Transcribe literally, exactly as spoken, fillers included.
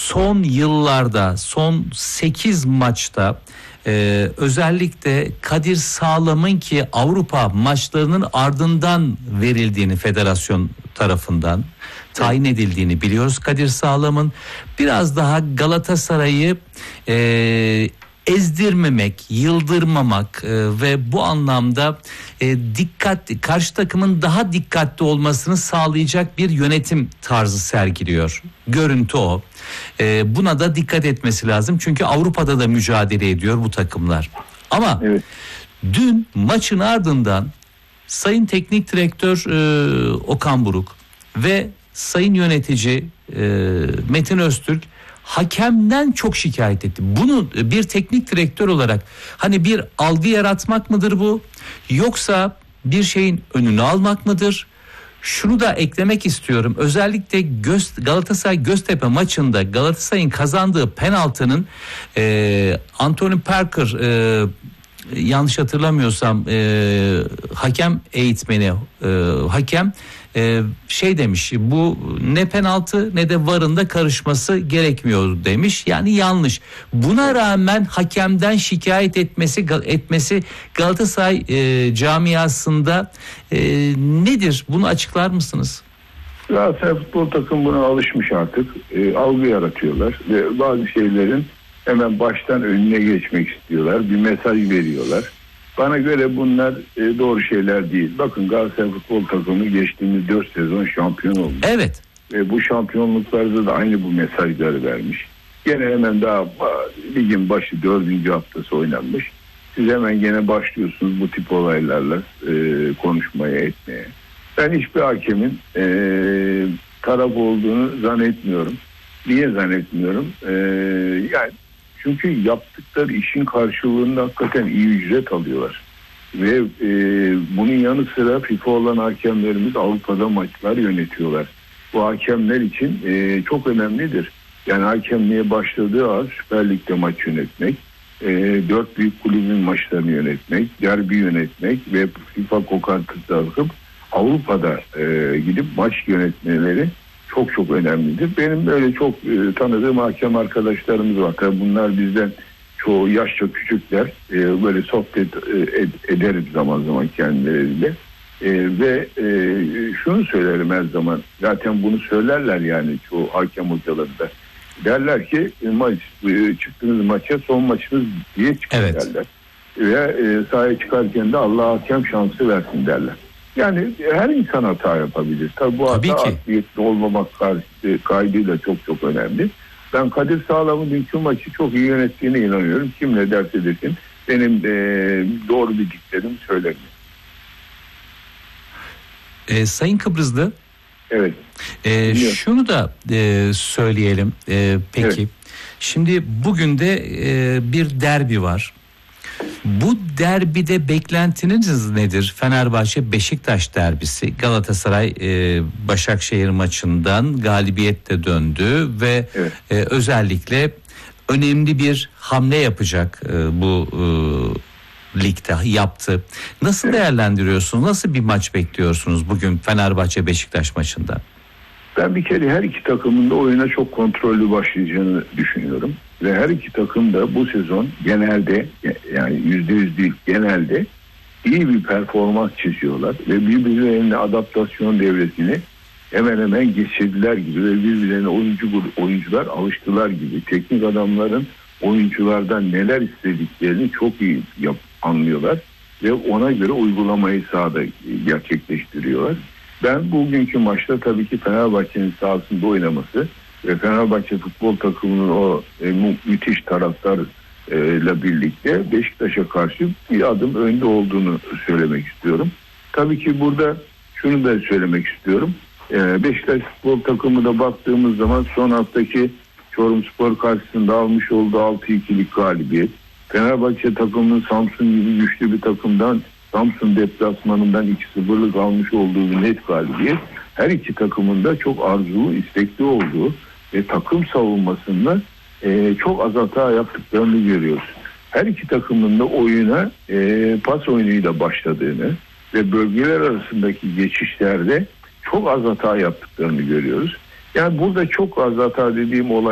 son yıllarda, son sekiz maçta Ee, özellikle Kadir Sağlam'ın ki Avrupa maçlarının ardından verildiğini, federasyon tarafından tayin edildiğini biliyoruz. Kadir Sağlam'ın biraz daha Galatasaray'ı e, ezdirmemek, yıldırmamak e, ve bu anlamda e, dikkat, karşı takımın daha dikkatli olmasını sağlayacak bir yönetim tarzı sergiliyor. Görüntü o. E, buna da dikkat etmesi lazım. Çünkü Avrupa'da da mücadele ediyor bu takımlar. Ama evet, dün maçın ardından Sayın Teknik Direktör e, Okan Buruk ve Sayın Yönetici e, Metin Öztürk hakemden çok şikayet etti. Bunu bir teknik direktör olarak hani bir algı yaratmak mıdır bu? Yoksa bir şeyin önünü almak mıdır? Şunu da eklemek istiyorum. Özellikle Göz, Galatasaray Göztepe maçında Galatasaray'ın kazandığı penaltının e, Anthony Parker e, yanlış hatırlamıyorsam e, hakem eğitmeni e, hakem e, şey demiş, bu ne penaltı ne de V A R'ın da karışması gerekmiyor demiş. Yani yanlış. Buna rağmen hakemden şikayet etmesi etmesi Galatasaray e, camiasında e, nedir? Bunu açıklar mısınız? Galatasaray futbol takım buna alışmış artık. E, algı yaratıyorlar ve bazı şeylerin hemen baştan önüne geçmek istiyorlar. Bir mesaj veriyorlar. Bana göre bunlar e, doğru şeyler değil. Bakın Galatasaray futbol takımı geçtiğimiz dört sezon şampiyon olmuş. Evet. Ve bu şampiyonluklarda da aynı bu mesajları vermiş. Gene hemen daha ligin başı dördüncü haftası oynanmış. Siz hemen gene başlıyorsunuz bu tip olaylarla e, konuşmaya, etmeye. Ben hiçbir hakemin e, taraf olduğunu zannetmiyorum. Niye zannetmiyorum? E, yani çünkü yaptıkları işin karşılığında hakikaten iyi ücret alıyorlar. Ve e, bunun yanı sıra FIFA olan hakemlerimiz Avrupa'da maçlar yönetiyorlar. Bu hakemler için e, çok önemlidir. Yani hakemliğe başladığı an Süper Lig'de maç yönetmek, e, dört büyük kulübün maçlarını yönetmek, derbi yönetmek ve FIFA kokartısı alıp Avrupa'da e, gidip maç yönetmeleri çok çok önemlidir. Benim böyle çok e, tanıdığım hakem arkadaşlarımız var. Tabii bunlar bizden çoğu yaşça küçükler. E, böyle sohbet e, ed, ederiz zaman zaman kendileriyle. E, ve e, şunu söylerim her zaman. Zaten bunu söylerler yani çoğu hakem hocaları da. Derler ki maç e, çıktığınız maça son maçınız diye çıkın evet, derler. Ve e, sahaya çıkarken de Allah hakem şansı versin derler. Yani her insan hata yapabilir. Tabii bu Tabii hata ki. aktiviyetli olmamak kaydıyla çok çok önemli. Ben Kadir Sağlam'ın dünkü maçı çok iyi yönettiğine inanıyorum. Kim ne derse desin. Benim e, doğru bildiklerimi söylemiyor. E, Sayın Kıbrıslı. Evet. E, şunu da e, söyleyelim. E, peki. Evet. Şimdi bugün de e, bir derbi var. Bu derbide beklentiniz nedir? Fenerbahçe Beşiktaş derbisi. Galatasaray e, Başakşehir maçından galibiyetle döndü ve evet, e, özellikle önemli bir hamle yapacak e, bu e, ligde yaptı. Nasıl evet, değerlendiriyorsunuz? Nasıl bir maç bekliyorsunuz bugün Fenerbahçe Beşiktaş maçında? Ben bir kere her iki takımın da oyuna çok kontrollü başlayacağını düşünüyorum. Ve her iki takım da bu sezon genelde, yani yüzde yüz değil genelde iyi bir performans çiziyorlar. Ve birbirlerine adaptasyon devresini hemen hemen geçirdiler gibi ve birbirlerine oyuncu oyuncular alıştılar gibi. Teknik adamların oyunculardan neler istediklerini çok iyi yap, anlıyorlar. Ve ona göre uygulamayı sahada gerçekleştiriyorlar. Ben bugünkü maçta tabii ki Fenerbahçe'nin sahasında oynaması ve Fenerbahçe futbol takımının o e, mü, müthiş taraftarla birlikte Beşiktaş'a karşı bir adım önde olduğunu söylemek istiyorum. Tabii ki burada şunu da söylemek istiyorum. E, Beşiktaş futbol takımına baktığımız zaman son haftaki Çorumspor karşısında almış olduğu altı ikilik galibiyet, Fenerbahçe takımının Samsun gibi güçlü bir takımdan Samsun deplasmanından iki sıfırlık almış olduğu bir net galibiyet, her iki takımın da çok arzulu, istekli olduğu ve takım savunmasında e, çok az hata yaptıklarını görüyoruz. Her iki takımın da oyuna e, pas oyunuyla başladığını ve bölgeler arasındaki geçişlerde çok az hata yaptıklarını görüyoruz. Yani burada çok az hata dediğim olay